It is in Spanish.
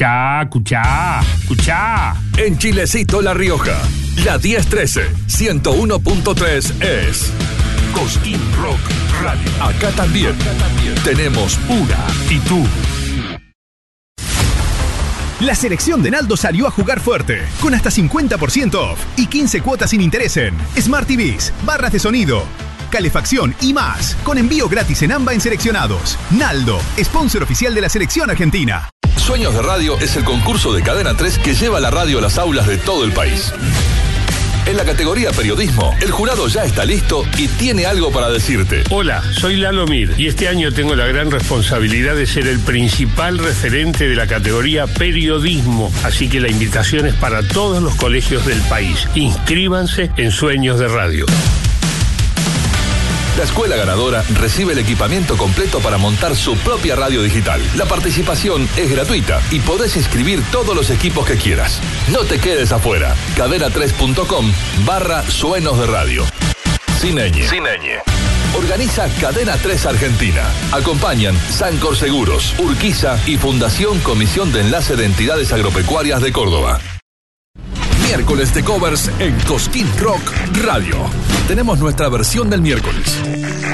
Escuchá. En Chilecito, La Rioja, la 1013, 101.3 es Cosquín Rock Radio. Acá también tenemos una actitud. La selección de Naldo salió a jugar fuerte, con hasta 50% off y 15 cuotas sin interés en Smart TVs, barras de sonido, calefacción y más, con envío gratis en AMBA en seleccionados. Naldo, sponsor oficial de la selección argentina. Sueños de Radio es el concurso de Cadena 3 que lleva la radio a las aulas de todo el país. En la categoría periodismo, el jurado ya está listo y tiene algo para decirte. Hola, soy Lalo Mir y este año tengo la gran responsabilidad de ser el principal referente de la categoría periodismo. Así que la invitación es para todos los colegios del país. Inscríbanse en Sueños de Radio. La escuela ganadora recibe el equipamiento completo para montar su propia radio digital. La participación es gratuita y podés inscribir todos los equipos que quieras. No te quedes afuera. cadena3.com/suenos de radio. Sin ñ. Organiza Cadena 3 Argentina. Acompañan Sancor Seguros, Urquiza y Fundación Comisión de Enlace de Entidades Agropecuarias de Córdoba. Miércoles de covers en Cosquín Rock Radio. Tenemos nuestra versión del miércoles.